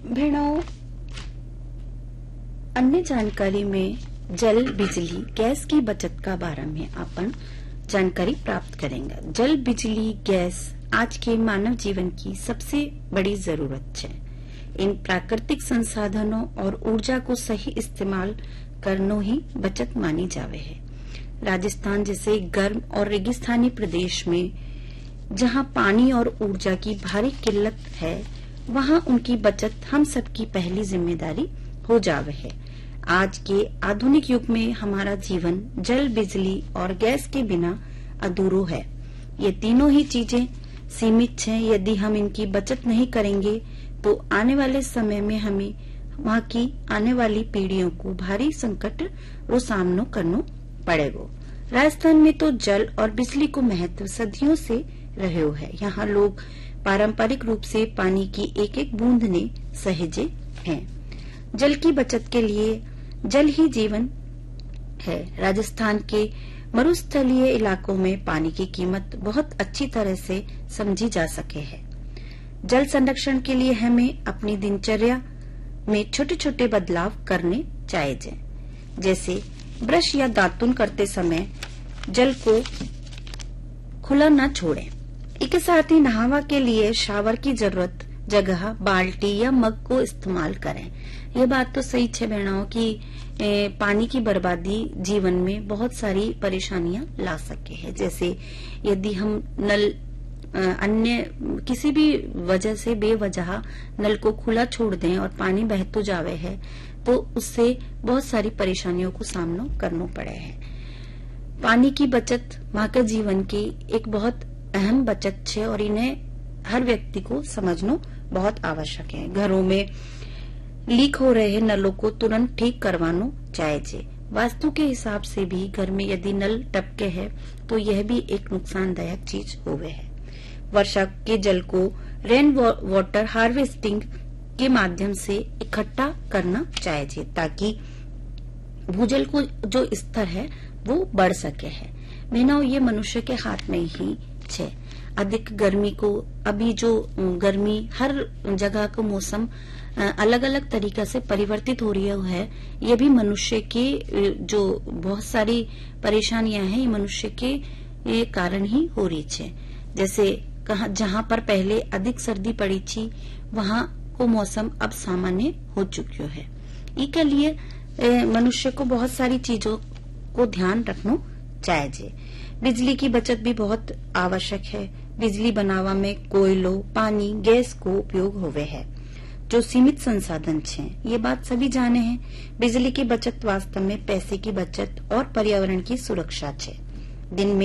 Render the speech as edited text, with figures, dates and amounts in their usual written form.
भेणों अन्य जानकारी में जल, बिजली, गैस की बचत का बारे में अपन जानकारी प्राप्त करेंगे। जल, बिजली, गैस आज के मानव जीवन की सबसे बड़ी जरूरत है। इन प्राकृतिक संसाधनों और ऊर्जा को सही इस्तेमाल करनो ही बचत मानी जावे है। राजस्थान जैसे गर्म और रेगिस्तानी प्रदेश में जहां पानी और ऊर्जा की भारी किल्लत है, वहां उनकी बचत हम सबकी पहली जिम्मेदारी हो जावे है। आज के आधुनिक युग में हमारा जीवन जल, बिजली और गैस के बिना अधूरो है। ये तीनों ही चीजें सीमित हैं। यदि हम इनकी बचत नहीं करेंगे तो आने वाले समय में हमें वहां की आने वाली पीढ़ियों को भारी संकट रो सामना करना पड़ेगा। राजस्थान में तो जल और बिजली को महत्व सदियों से रहे है। यहाँ लोग पारंपरिक रूप से पानी की एक एक बूंद ने सहेजे हैं। जल की बचत के लिए जल ही जीवन है। राजस्थान के मरुस्थलीय इलाकों में पानी की कीमत बहुत अच्छी तरह से समझी जा सके है। जल संरक्षण के लिए हमें अपनी दिनचर्या में छोटे छोटे बदलाव करने चाहिए। जैसे ब्रश या दातुन करते समय जल को खुला न छोड़ें। इसके साथ ही नहावा के लिए शावर की जरूरत जगह बाल्टी या मग को इस्तेमाल करें। ये बात तो सही है बहनों कि पानी की बर्बादी जीवन में बहुत सारी परेशानियां ला सके है। जैसे यदि हम नल अन्य किसी भी वजह से बेवजह नल को खुला छोड़ दें और पानी बहतो जावे है तो उससे बहुत सारी परेशानियों को सामना करना पड़े है। पानी की बचत माँ के जीवन की एक बहुत अहम बचत है और इन्हें हर व्यक्ति को समझना बहुत आवश्यक है। घरों में लीक हो रहे नलों को तुरंत ठीक करवाना चाहिए। वास्तु के हिसाब से भी घर में यदि नल टपके है तो यह भी एक नुकसानदायक चीज होवे है। वर्षा के जल को रेन वाटर हार्वेस्टिंग के माध्यम से इकट्ठा करना चाहिए ताकि भूजल को जो स्तर है वो बढ़ सके है। बहनों ये मनुष्य के हाथ में ही है। अधिक गर्मी को अभी जो गर्मी हर जगह का मौसम अलग अलग तरीका से परिवर्तित हो रही है, ये भी मनुष्य के जो बहुत सारी परेशानियां हैं ये मनुष्य के कारण ही हो रही है। जैसे जहां पर पहले अधिक सर्दी पड़ी थी वहां को मौसम अब सामान्य हो चुकी है। इसके लिए मनुष्य को बहुत सारी चीजों को ध्यान रखना चाहिए। बिजली की बचत भी बहुत आवश्यक है। बिजली बनावा में कोयलो, पानी, गैस को उपयोग होवे है जो सीमित संसाधन हैं। ये बात सभी जाने हैं। बिजली की बचत वास्तव में पैसे की बचत और पर्यावरण की सुरक्षा है। दिन में